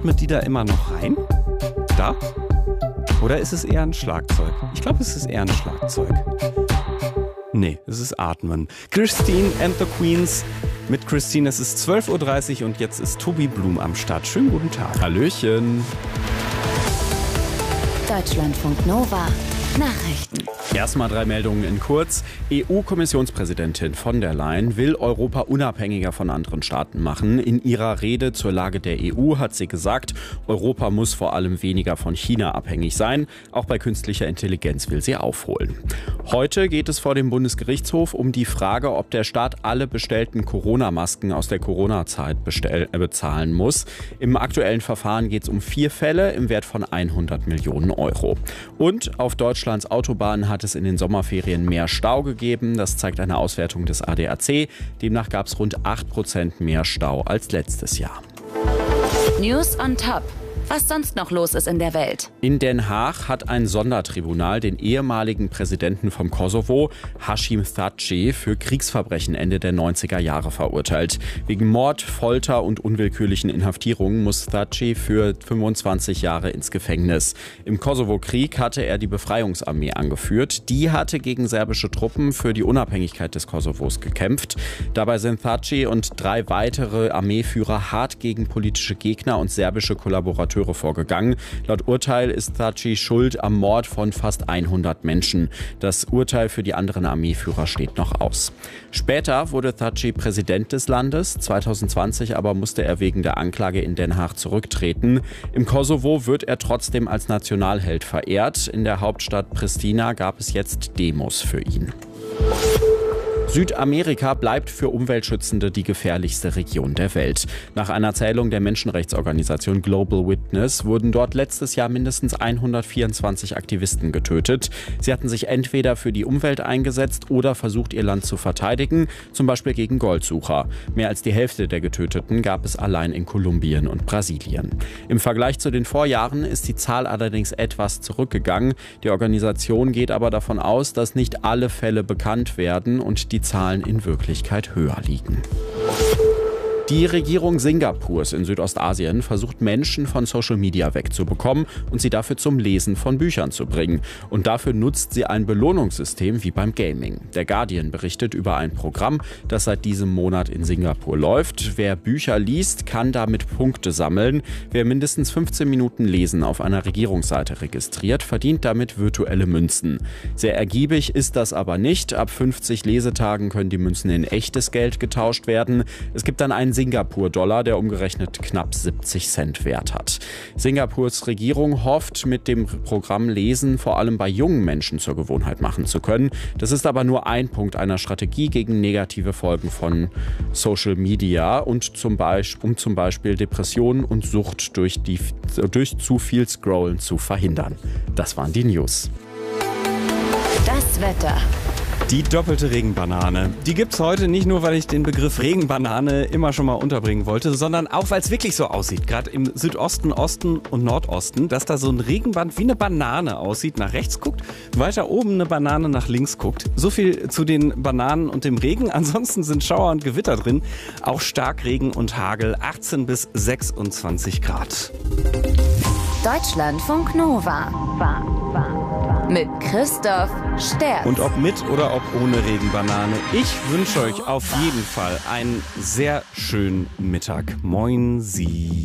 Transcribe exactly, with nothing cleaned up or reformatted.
atmet die da immer noch rein? Da? Oder ist es eher ein Schlagzeug? Ich glaube, es ist eher ein Schlagzeug. Nee, es ist Atmen. Christine and the Queens. Mit Christine, es ist zwölf Uhr dreißig und jetzt ist Tobi Blum am Start. Schönen guten Tag. Hallöchen. Deutschlandfunk Nova. Nachrichten. Erstmal drei Meldungen in kurz. E U-Kommissionspräsidentin von der Leyen will Europa unabhängiger von anderen Staaten machen. In ihrer Rede zur Lage der E U hat sie gesagt, Europa muss vor allem weniger von China abhängig sein. Auch bei künstlicher Intelligenz will sie aufholen. Heute geht es vor dem Bundesgerichtshof um die Frage, ob der Staat alle bestellten Corona-Masken aus der Corona-Zeit bestell- äh, bezahlen muss. Im aktuellen Verfahren geht es um vier Fälle im Wert von hundert Millionen Euro. Und auf Deutschlands Autobahnen hat es in den Sommerferien mehr Stau gegeben. Das zeigt eine Auswertung des A D A C. Demnach gab es rund acht Prozent mehr Stau als letztes Jahr. News on Top. Was sonst noch los ist in der Welt. In Den Haag hat ein Sondertribunal den ehemaligen Präsidenten vom Kosovo, Hashim Thaçi, für Kriegsverbrechen Ende der neunziger Jahre verurteilt. Wegen Mord, Folter und unwillkürlichen Inhaftierungen muss Thaçi für fünfundzwanzig Jahre ins Gefängnis. Im Kosovo-Krieg hatte er die Befreiungsarmee angeführt. Die hatte gegen serbische Truppen für die Unabhängigkeit des Kosovos gekämpft. Dabei sind Thaçi und drei weitere Armeeführer hart gegen politische Gegner und serbische Kollaborateure vorgegangen. Laut Urteil ist Thaçi schuld am Mord von fast hundert Menschen. Das Urteil für die anderen Armeeführer steht noch aus. Später wurde Thaçi Präsident des Landes. zwanzig zwanzig aber musste er wegen der Anklage in Den Haag zurücktreten. Im Kosovo wird er trotzdem als Nationalheld verehrt. In der Hauptstadt Pristina gab es jetzt Demos für ihn. Südamerika bleibt für Umweltschützende die gefährlichste Region der Welt. Nach einer Zählung der Menschenrechtsorganisation Global Witness wurden dort letztes Jahr mindestens hundertvierundzwanzig Aktivisten getötet. Sie hatten sich entweder für die Umwelt eingesetzt oder versucht, ihr Land zu verteidigen, zum Beispiel gegen Goldsucher. Mehr als die Hälfte der Getöteten gab es allein in Kolumbien und Brasilien. Im Vergleich zu den Vorjahren ist die Zahl allerdings etwas zurückgegangen. Die Organisation geht aber davon aus, dass nicht alle Fälle bekannt werden und die Zahlen in Wirklichkeit höher liegen. Die Regierung Singapurs in Südostasien versucht, Menschen von Social Media wegzubekommen und sie dafür zum Lesen von Büchern zu bringen. Und dafür nutzt sie ein Belohnungssystem wie beim Gaming. Der Guardian berichtet über ein Programm, das seit diesem Monat in Singapur läuft. Wer Bücher liest, kann damit Punkte sammeln. Wer mindestens fünfzehn Minuten Lesen auf einer Regierungsseite registriert, verdient damit virtuelle Münzen. Sehr ergiebig ist das aber nicht. Ab fünfzig Lesetagen können die Münzen in echtes Geld getauscht werden. Es gibt dann einen Singapur-Dollar, der umgerechnet knapp siebzig Cent wert hat. Singapurs Regierung hofft, mit dem Programm Lesen vor allem bei jungen Menschen zur Gewohnheit machen zu können. Das ist aber nur ein Punkt einer Strategie gegen negative Folgen von Social Media und zum Beispiel, um zum Beispiel Depressionen und Sucht durch, die, durch zu viel Scrollen zu verhindern. Das waren die News. Das Wetter. Die doppelte Regenbanane. Die gibt's heute nicht nur, weil ich den Begriff Regenbanane immer schon mal unterbringen wollte, sondern auch, weil es wirklich so aussieht. Gerade im Südosten, Osten und Nordosten, dass da so ein Regenband wie eine Banane aussieht, nach rechts guckt, weiter oben eine Banane nach links guckt. So viel zu den Bananen und dem Regen. Ansonsten sind Schauer und Gewitter drin. Auch Starkregen und Hagel, achtzehn bis sechsundzwanzig Grad. Deutschlandfunk Nova. Mit Christoph Sterz. Und ob mit oder ob ohne Regenbanane, ich wünsche euch auf jeden Fall einen sehr schönen Mittag. Moin Sie.